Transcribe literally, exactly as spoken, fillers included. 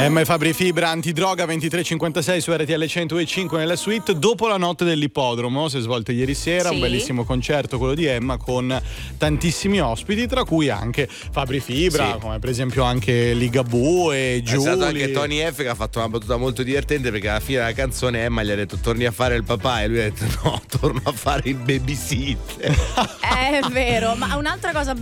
Emma e Fabri Fibra, Antidroga, ventitré cinquantasei su R T L cento e cinque nella suite. Dopo la notte dell'ippodromo si è svolta ieri sera, sì. Un bellissimo concerto, quello di Emma, con tantissimi ospiti, tra cui anche Fabri Fibra, sì. Come per esempio anche Ligabue e Giulia. È stato anche Tony F che ha fatto una battuta molto divertente, perché alla fine della canzone Emma gli ha detto torni a fare il papà, e lui ha detto no, torno a fare il babysitter. È vero, ma un'altra cosa bella